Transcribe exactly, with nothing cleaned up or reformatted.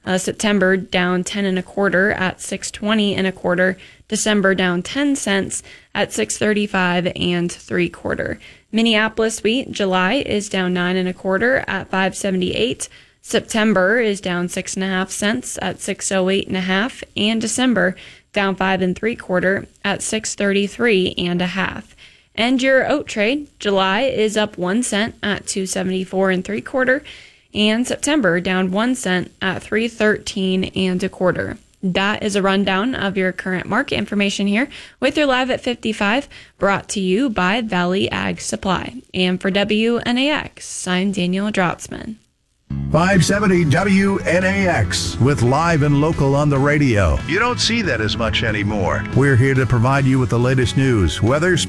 Uh, September down ten and a quarter at six twenty and a quarter. December down ten cents at six thirty-five and three quarter. Minneapolis wheat July is down nine and a quarter at five seventy-eight. September is down six and a half cents at six oh eight and a half, and December down five and three quarter at six thirty-three and a half. And your oat trade July is up one cent at two seventy-four and three quarter. And September down one cent at three thirteen and a quarter. That is a rundown of your current market information here with your Live at fifty-five, brought to you by Valley Ag Supply. And for W N A X, I'm Daniel Drotzman. five seventy W N A X with live and local on the radio. You don't see that as much anymore. We're here to provide you with the latest news, weather, sports,